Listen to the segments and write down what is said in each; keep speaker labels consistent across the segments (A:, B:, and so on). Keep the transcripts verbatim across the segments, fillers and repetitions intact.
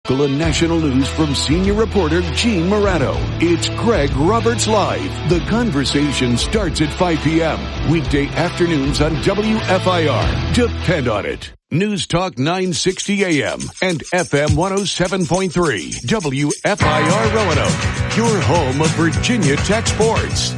A: Local and national news from senior reporter Gene Morano. It's Greg Roberts Live. The conversation starts at five p.m. weekday afternoons on W F I R. Depend on it. News Talk nine sixty A M and F M one oh seven point three. W F I R Roanoke. Your home of Virginia Tech sports.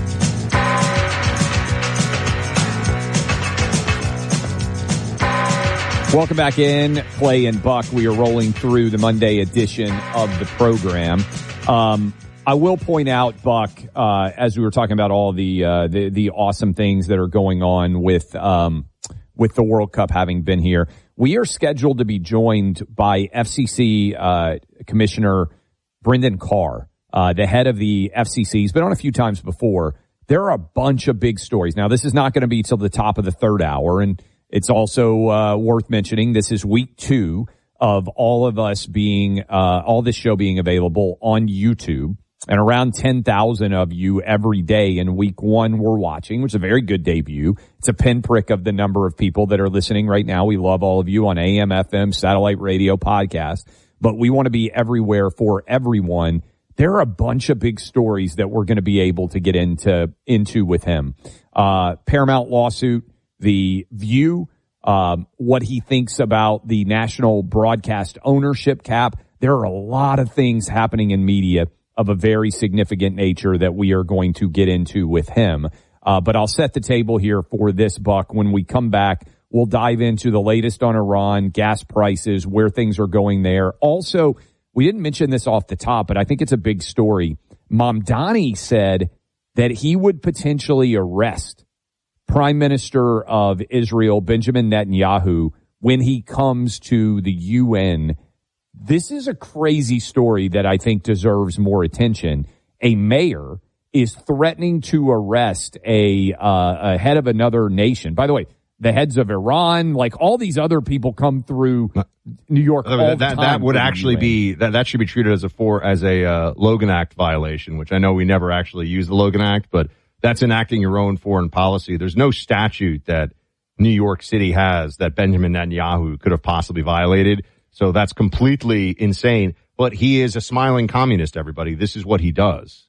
B: Welcome back in, Clay and Buck. We are rolling through the Monday edition of the program. Um, I will point out, Buck, uh, as we were talking about all the, uh, the, the awesome things that are going on with, um, with the World Cup having been here. We are scheduled to be joined by F C C, uh, Commissioner Brendan Carr, uh, the head of the F C C. He's been on a few times before. There are a bunch of big stories. Now, this is not going to be till the top of the third hour, and it's also uh, worth mentioning this is week two of all of us being, uh, all this show being available on YouTube, and around ten thousand of you every day in week one we're watching, which is a very good debut. It's a pinprick of the number of people that are listening right now. We love all of you on A M, F M, satellite radio, podcast, but we want to be everywhere for everyone. There are a bunch of big stories that we're going to be able to get into, into with him. Uh, Paramount lawsuit, the View, um, what he thinks about the national broadcast ownership cap. There are a lot of things happening in media of a very significant nature that we are going to get into with him. Uh, but I'll set the table here for this, Buck. When we come back, we'll dive into the latest on Iran, gas prices, where things are going there. Also, we didn't mention this off the top, but I think it's a big story. Mamdani said that he would potentially arrest Prime Minister of Israel, Benjamin Netanyahu, when he comes to the U N. This is a crazy story that I think deserves more attention. A mayor is threatening to arrest a, uh, a head of another nation. By the way, the heads of Iran, like all these other people come through New York all
C: that,
B: the time.
C: That would actually be, that, that should be treated as a for, as a, uh, Logan Act violation, which I know we never actually use the Logan Act, but that's enacting your own foreign policy. There's no statute that New York City has that Benjamin Netanyahu could have possibly violated. So that's completely insane. But he is a smiling communist, everybody. This is what he does.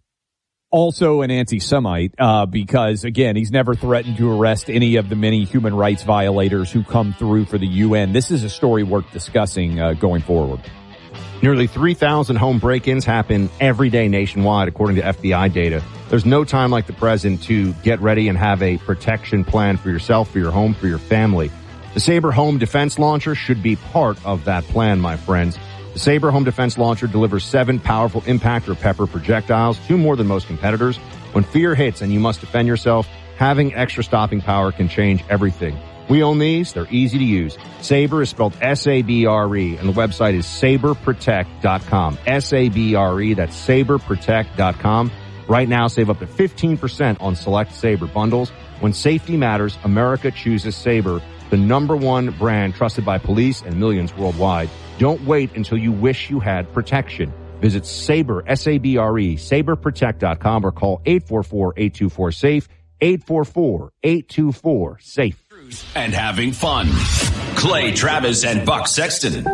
B: Also an anti-Semite, uh, because, again, he's never threatened to arrest any of the many human rights violators who come through for the U N. This is a story worth discussing uh, going forward.
C: Nearly three thousand home break-ins happen every day nationwide, according to F B I data. There's no time like the present to get ready and have a protection plan for yourself, for your home, for your family. The Sabre Home Defense Launcher should be part of that plan, my friends. The Sabre Home Defense Launcher delivers seven powerful impact or pepper projectiles, two more than most competitors. When fear hits and you must defend yourself, having extra stopping power can change everything. We own these. They're easy to use. Sabre is spelled S A B R E, and the website is sabre protect dot com. S A B R E, that's sabre protect dot com. Right now, save up to fifteen percent on select Sabre bundles. When safety matters, America chooses Sabre, the number one brand trusted by police and millions worldwide. Don't wait until you wish you had protection. Visit Sabre, S A B R E, sabre protect dot com, or call eight four four, eight two four, SAFE, eight four four, eight two four, SAFE.
D: And having fun. Clay Travis and Buck Sexton.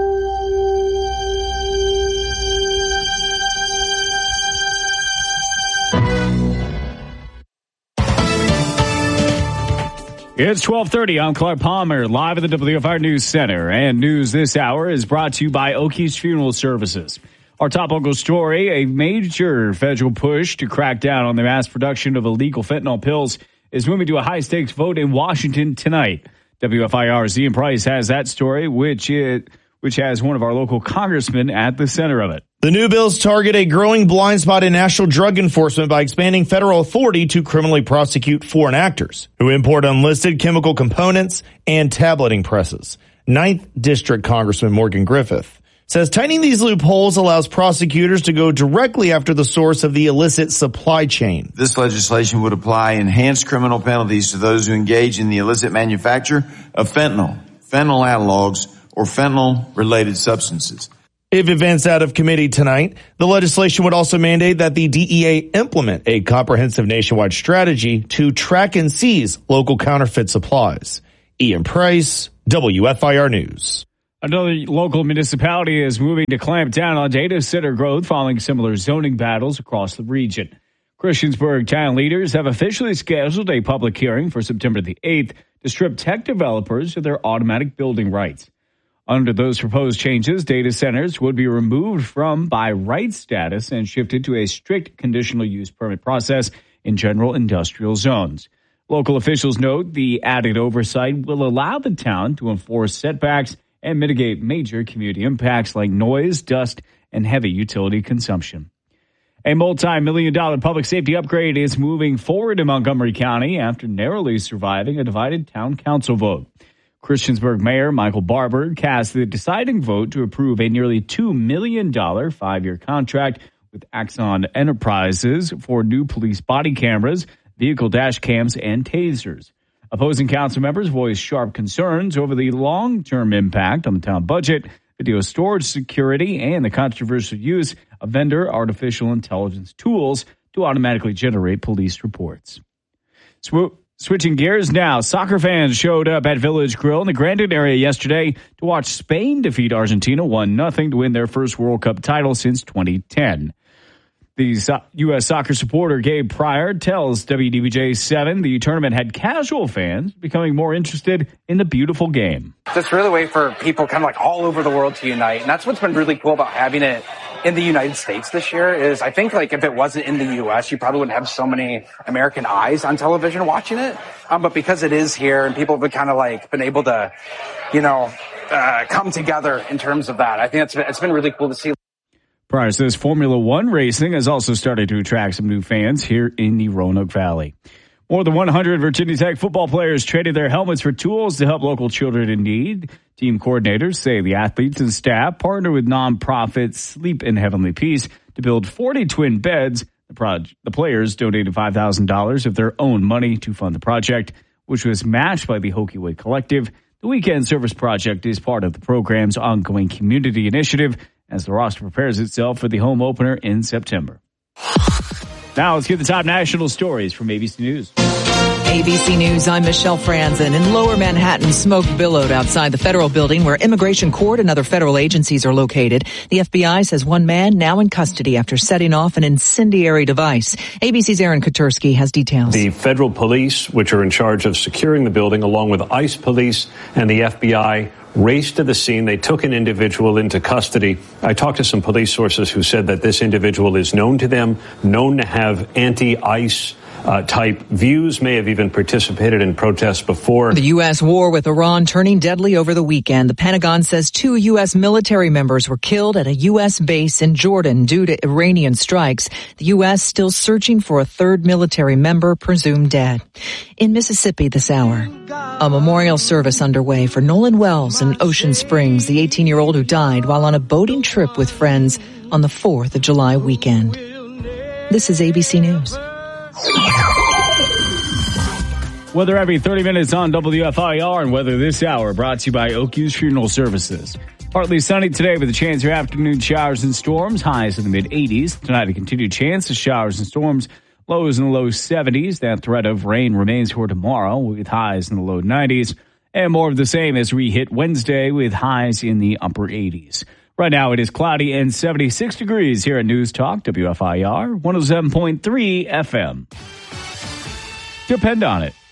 E: It's twelve thirty. I'm Clark Palmer, live at the W F I R News Center. And news this hour is brought to you by Okies Funeral Services. Our top local story, a major federal push to crack down on the mass production of illegal fentanyl pills is moving to a high-stakes vote in Washington tonight. W F I R's Ian Price has that story, which it which has one of our local congressmen at the center of it.
F: The new bills target a growing blind spot in national drug enforcement by expanding federal authority to criminally prosecute foreign actors who import unlisted chemical components and tableting presses. Ninth District Congressman Morgan Griffith says tightening these loopholes allows prosecutors to go directly after the source of the illicit supply chain.
G: This legislation would apply enhanced criminal penalties to those who engage in the illicit manufacture of fentanyl, fentanyl analogs, or fentanyl-related substances.
F: If advanced out of committee tonight, the legislation would also mandate that the D E A implement a comprehensive nationwide strategy to track and seize local counterfeit supplies. Ian Price, W F I R News.
E: Another local municipality is moving to clamp down on data center growth following similar zoning battles across the region. Christiansburg town leaders have officially scheduled a public hearing for September the eighth to strip tech developers of their automatic building rights. Under those proposed changes, data centers would be removed from by right status and shifted to a strict conditional use permit process in general industrial zones. Local officials note the added oversight will allow the town to enforce setbacks and mitigate major community impacts like noise, dust, and heavy utility consumption. A multi-million dollar public safety upgrade is moving forward in Montgomery County after narrowly surviving a divided town council vote. Christiansburg Mayor Michael Barber cast the deciding vote to approve a nearly two million dollars five-year contract with Axon Enterprises for new police body cameras, vehicle dash cams, and tasers. Opposing council members voiced sharp concerns over the long-term impact on the town budget, video storage security, and the controversial use of vendor artificial intelligence tools to automatically generate police reports. Swoop. Switching gears now, soccer fans showed up at Village Grill in the Grandin area yesterday to watch Spain defeat Argentina one nothing to win their first World Cup title since twenty ten. The U S soccer supporter Gabe Pryor tells W D B J seven the tournament had casual fans becoming more interested in the beautiful game.
H: It's really a way for people kind of like all over the world to unite, and that's what's been really cool about having it in the United States this year is I think like if it wasn't in the U S, you probably wouldn't have so many American eyes on television watching it. Um, but because it is here and people have kind of like been able to, you know, uh, come together in terms of that, I think it's been, it's been really cool to see.
E: Pryor says Formula One racing has also started to attract some new fans here in the Roanoke Valley. More than one hundred Virginia Tech football players traded their helmets for tools to help local children in need. Team coordinators say the athletes and staff partner with nonprofit Sleep in Heavenly Peace to build forty twin beds. The, proj- the players donated five thousand dollars of their own money to fund the project, which was matched by the Hokie Way Collective. The Weekend Service Project is part of the program's ongoing community initiative as the roster prepares itself for the home opener in September. Now let's get the top national stories from A B C News.
I: A B C News, I'm Michelle Franzen. In Lower Manhattan, smoke billowed outside the federal building where Immigration Court and other federal agencies are located. The F B I says one man now in custody after setting off an incendiary device. A B C's Aaron Katersky has details.
J: The federal police, which are in charge of securing the building, along with ICE police and the F B I, raced to the scene. They took an individual into custody. I talked to some police sources who said that this individual is known to them, known to have anti-ICE Uh, type views, may have even participated in protests before.
I: The U S war with Iran turning deadly over the weekend. The Pentagon says two U S military members were killed at a U S base in Jordan due to Iranian strikes. The U S still searching for a third military member presumed dead. In Mississippi this hour, a memorial service underway for Nolan Wells in Ocean Springs, the eighteen-year-old who died while on a boating trip with friends on the fourth of July weekend. This is A B C News.
E: Weather every thirty minutes on W F I R and weather this hour brought to you by Okies Funeral Services. Partly sunny today with a chance for afternoon showers and storms, highs in the mid eighties. Tonight a continued chance of showers and storms, lows in the low seventies. That threat of rain remains for tomorrow with highs in the low nineties. And more of the same as we hit Wednesday with highs in the upper eighties. Right now it is cloudy and seventy-six degrees here at News Talk W F I R one oh seven point three F M. Depend on it.